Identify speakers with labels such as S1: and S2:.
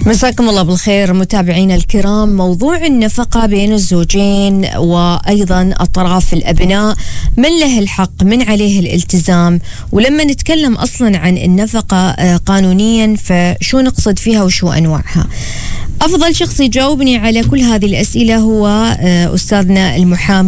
S1: مساكم الله بالخير متابعينا الكرام. موضوع النفقة بين الزوجين وأيضا أطراف الأبناء، من له الحق، من عليه الالتزام؟ ولما نتكلم أصلا عن النفقة قانونيا فشو نقصد فيها وشو أنواعها؟ أفضل شخص يجاوبني على كل هذه الأسئلة هو أستاذنا المحامي